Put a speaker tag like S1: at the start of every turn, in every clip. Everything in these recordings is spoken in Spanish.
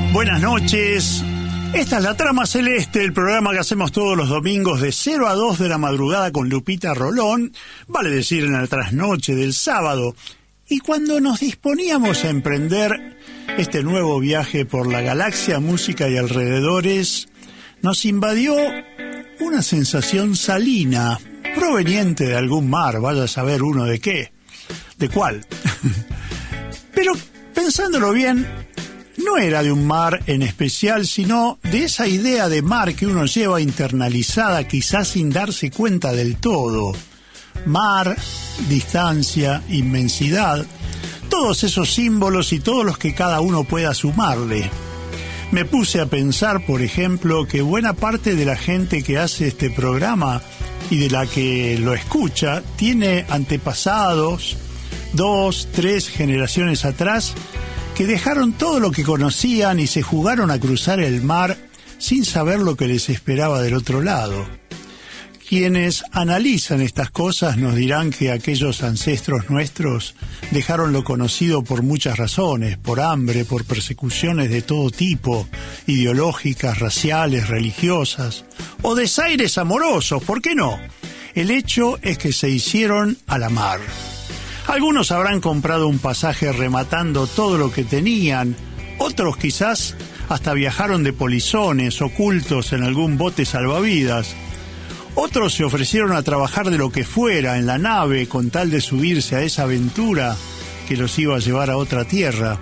S1: Buenas noches. Esta es La Trama Celeste, el programa que hacemos todos los domingos de 0 a 2 de la madrugada con Lupita Rolón, vale decir en la trasnoche del sábado. Y cuando nos disponíamos a emprender este nuevo viaje por la galaxia, música y alrededores, nos invadió una sensación salina, proveniente de algún mar, vaya a saber uno de qué, de cuál. Pero pensándolo bien, no era de un mar en especial, sino de esa idea de mar que uno lleva internalizada quizás sin darse cuenta del todo. Mar, distancia, inmensidad, todos esos símbolos y todos los que cada uno pueda sumarle. Me puse a pensar, por ejemplo, que buena parte de la gente que hace este programa y de la que lo escucha tiene antepasados, 2, 3 generaciones atrás, que dejaron todo lo que conocían y se jugaron a cruzar el mar sin saber lo que les esperaba del otro lado. Quienes analizan estas cosas nos dirán que aquellos ancestros nuestros dejaron lo conocido por muchas razones, por hambre, por persecuciones de todo tipo, ideológicas, raciales, religiosas, o desaires amorosos, ¿por qué no? El hecho es que se hicieron a la mar. Algunos habrán comprado un pasaje rematando todo lo que tenían, otros quizás hasta viajaron de polizones ocultos en algún bote salvavidas. Otros se ofrecieron a trabajar de lo que fuera en la nave con tal de subirse a esa aventura que los iba a llevar a otra tierra.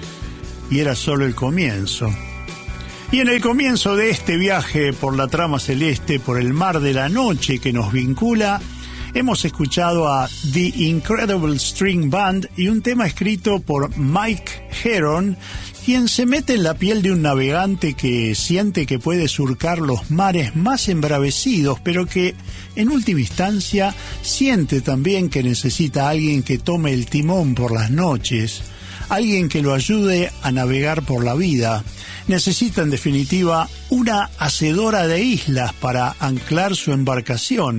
S1: Y era solo el comienzo. Y en el comienzo de este viaje por la trama celeste, por el mar de la noche que nos vincula, hemos escuchado a The Incredible String Band y un tema escrito por Mike Heron, quien se mete en la piel de un navegante que siente que puede surcar los mares más embravecidos, pero que, en última instancia, siente también que necesita a alguien que tome el timón por las noches, alguien que lo ayude a navegar por la vida. Necesita, en definitiva, una hacedora de islas para anclar su embarcación.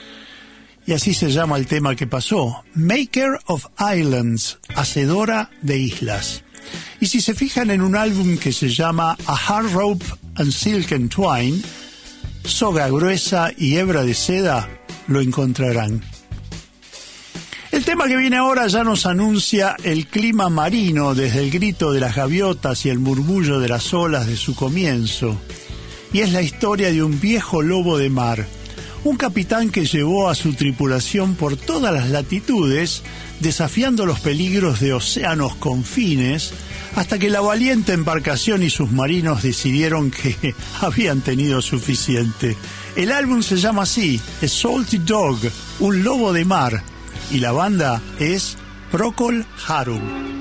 S1: Y así se llama el tema que pasó, Maker of Islands, hacedora de islas. Y si se fijan en un álbum que se llama A Hard Rope and Silk and Twine, soga gruesa y hebra de seda, lo encontrarán. El tema que viene ahora ya nos anuncia el clima marino desde el grito de las gaviotas y el murmullo de las olas de su comienzo. Y es la historia de un viejo lobo de mar, un capitán que llevó a su tripulación por todas las latitudes, desafiando los peligros de océanos confines, hasta que la valiente embarcación y sus marinos decidieron que habían tenido suficiente. El álbum se llama así, A Salty Dog, un lobo de mar, y la banda es Procol Harum.